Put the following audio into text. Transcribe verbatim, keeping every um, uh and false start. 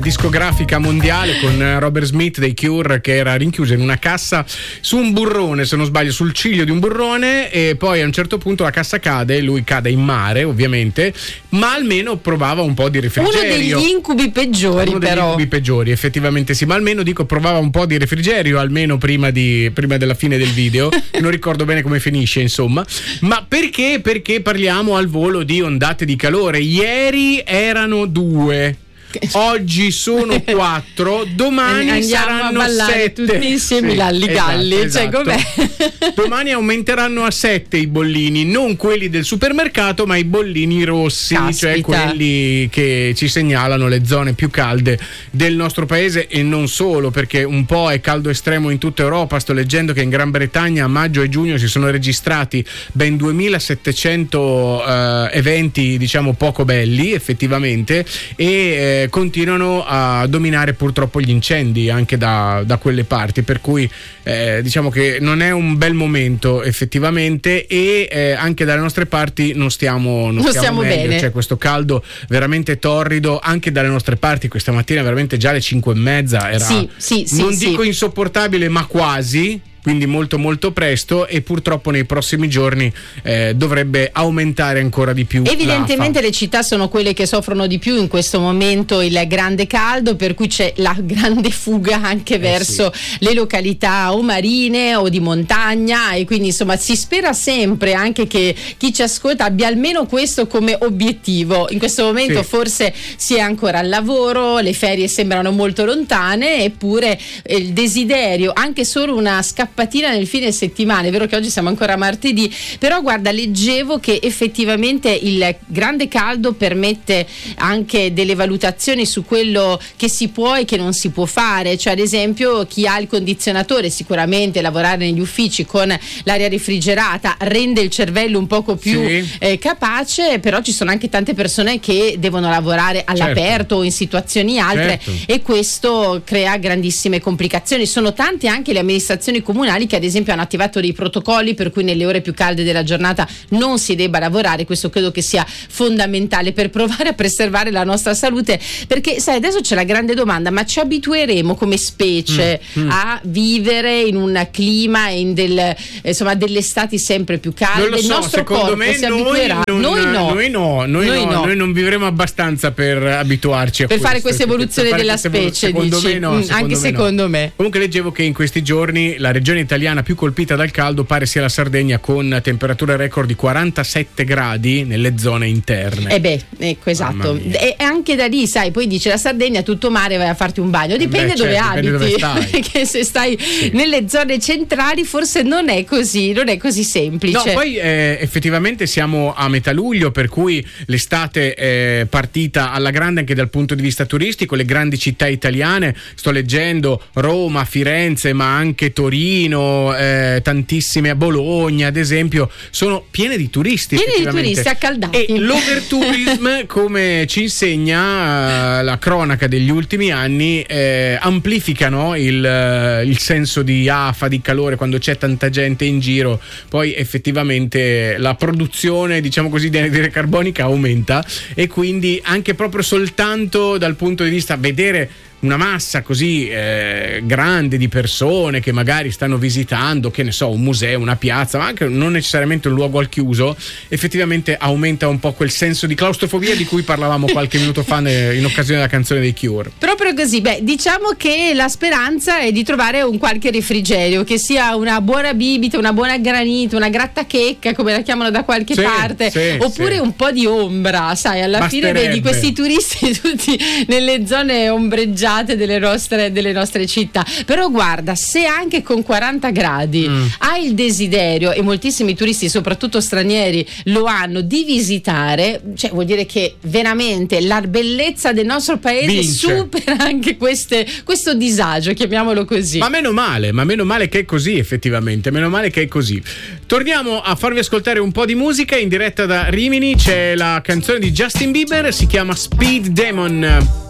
discografica mondiale con Robert Smith dei Cure, che era rinchiuso in una cassa su un burrone, se non sbaglio, sul ciglio di un burrone, e poi a un certo punto la cassa cade, lui cade in mare ovviamente, ma almeno provava un po' di refrigerio. Uno degli incubi peggiori. Uno degli però incubi peggiori, effettivamente sì, ma almeno dico provava un po' di refrigerio almeno prima, di, prima della fine del video. Non ricordo bene come finisce, insomma. Ma perché? Perché parliamo al volo di ondate di calore. Ieri erano due, oggi sono quattro, domani andiamo saranno a ballare sette tutti insieme, sì, lalli galli, esatto, cioè esatto. Domani aumenteranno a sette i bollini, non quelli del supermercato ma i bollini rossi. Caspita. Cioè quelli che ci segnalano le zone più calde del nostro paese, e non solo, perché un po' è caldo estremo in tutta Europa. Sto leggendo che in Gran Bretagna a maggio e giugno si sono registrati ben duemilasettecento eh, eventi, diciamo, poco belli effettivamente, e eh, continuano a dominare purtroppo gli incendi anche da, da quelle parti, per cui eh, diciamo che non è un bel momento effettivamente, e eh, anche dalle nostre parti non stiamo, non non stiamo, stiamo meglio. bene. C'è questo caldo veramente torrido anche dalle nostre parti. Questa mattina veramente già alle cinque e mezza era, sì, sì, sì, non sì. dico insopportabile, ma quasi, quindi molto molto presto, e purtroppo nei prossimi giorni eh, dovrebbe aumentare ancora di più. Evidentemente le città sono quelle che soffrono di più in questo momento il grande caldo, per cui c'è la grande fuga anche eh verso sì. le località o marine o di montagna, e quindi insomma si spera sempre anche che chi ci ascolta abbia almeno questo come obiettivo. In questo momento sì. forse si è ancora al lavoro, le ferie sembrano molto lontane, eppure il desiderio, anche solo una scappatina nel fine settimana. È vero che oggi siamo ancora martedì, però guarda, leggevo che effettivamente il grande caldo permette anche delle valutazioni su quello che si può e che non si può fare. Cioè, ad esempio, chi ha il condizionatore, sicuramente lavorare negli uffici con l'aria refrigerata rende il cervello un poco più sì. eh, capace, però ci sono anche tante persone che devono lavorare all'aperto certo. o in situazioni altre certo. e questo crea grandissime complicazioni. Sono tante anche le amministrazioni comunali che ad esempio hanno attivato dei protocolli per cui nelle ore più calde della giornata non si debba lavorare. Questo credo che sia fondamentale per provare a preservare la nostra salute, perché sai, adesso c'è la grande domanda: ma ci abitueremo come specie mm, mm. a vivere in un clima e in del, insomma, delle estati sempre più calde? Non lo so, il nostro secondo corpo me si noi abituerà? Non, noi no noi no, noi, noi no, no. noi non vivremo abbastanza per abituarci a per questo, fare questa evoluzione fare della questa specie, secondo dici? me no, mm, secondo anche me secondo no. me. Comunque leggevo che in questi giorni la regione italiana più colpita dal caldo pare sia la Sardegna, con temperature record di quarantasette gradi nelle zone interne. Eh beh, ecco, esatto. E anche da lì, sai, poi dice la Sardegna tutto mare, vai a farti un bagno. Dipende, Beh, dove certo, abiti, dipende dove stai. perché se stai sì. nelle zone centrali forse non è così, non è così semplice. No, poi eh, effettivamente siamo a metà luglio, per cui l'estate è partita alla grande anche dal punto di vista turistico. Le grandi città italiane, sto leggendo Roma, Firenze, ma anche Torino, eh, tantissime, a Bologna ad esempio, sono piene di turisti. Piene di turisti accaldati. E l'overtourism, come ci insegna uh, la cronaca degli ultimi anni, eh, amplificano il, uh, il senso di afa, di calore quando c'è tanta gente in giro. Poi effettivamente la produzione, diciamo così, di anidride carbonica aumenta, e quindi anche proprio soltanto dal punto di vista vedere una massa così eh, grande di persone che magari stanno visitando, che ne so, un museo, una piazza, ma anche non necessariamente un luogo al chiuso, effettivamente aumenta un po' quel senso di claustrofobia di cui parlavamo qualche minuto fa in occasione della canzone dei Cure. Proprio così. Beh, diciamo che la speranza è di trovare un qualche refrigerio, che sia una buona bibita, una buona granita, una grattachecca, come la chiamano da qualche sì, parte, sì, oppure sì. un po' di ombra, sai, alla Basterebbe. fine vedi questi turisti tutti nelle zone ombreggiate delle nostre, delle nostre città. Però guarda, se anche con quaranta gradi mm. hai il desiderio, e moltissimi turisti soprattutto stranieri lo hanno, di visitare, cioè vuol dire che veramente la bellezza del nostro paese vince. Supera anche queste, questo disagio, chiamiamolo così. Ma meno male, ma meno male che è così, effettivamente, meno male che è così. Torniamo a farvi ascoltare un po' di musica in diretta da Rimini. C'è la canzone di Justin Bieber, si chiama Speed Demon.